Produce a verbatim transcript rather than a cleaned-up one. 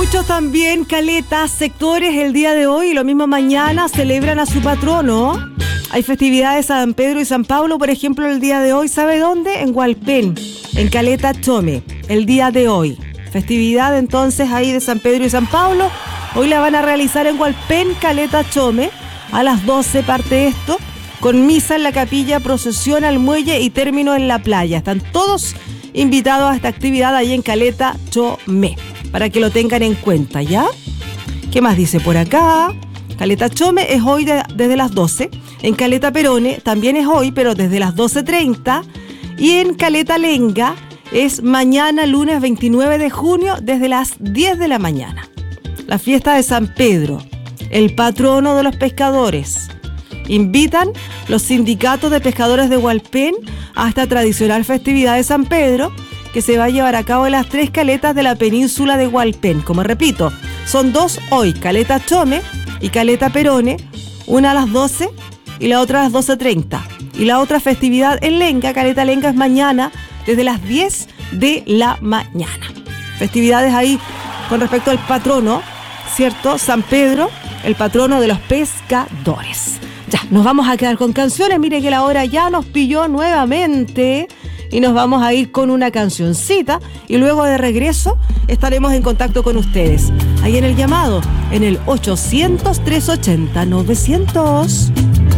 Muchos también, Caleta, sectores el día de hoy y lo mismo mañana celebran a su patrono. Hay festividades San Pedro y San Pablo, por ejemplo, el día de hoy, ¿sabe dónde? En Hualpén, en Caleta Chome, el día de hoy. Festividad entonces ahí de San Pedro y San Pablo. Hoy la van a realizar en Hualpén, Caleta Chome. A las doce parte esto, con misa en la capilla, procesión al muelle y término en la playa. Están todos invitados a esta actividad ahí en Caleta Chome, para que lo tengan en cuenta, ¿ya? ¿Qué más dice por acá? Caleta Chome es hoy de, desde las doce. En Caleta Perone también es hoy, pero desde las doce treinta. Y en Caleta Lenga es mañana, lunes veintinueve de junio, desde las diez de la mañana. La fiesta de San Pedro, el patrono de los pescadores. Invitan los sindicatos de pescadores de Hualpén a esta tradicional festividad de San Pedro, que se va a llevar a cabo en las tres caletas de la península de Hualpén. Como repito, son dos hoy, Caleta Chome y Caleta Perone, una a las doce y la otra a las doce treinta. Y la otra festividad en Lenga, Caleta Lenga, es mañana desde las diez de la mañana. Festividades ahí con respecto al patrono, ¿cierto? San Pedro, el patrono de los pescadores. Ya, nos vamos a quedar con canciones. Mire que la hora ya nos pilló nuevamente y nos vamos a ir con una cancioncita y luego de regreso estaremos en contacto con ustedes. Ahí en el llamado, en el ochocientos, trescientos ochenta, novecientos.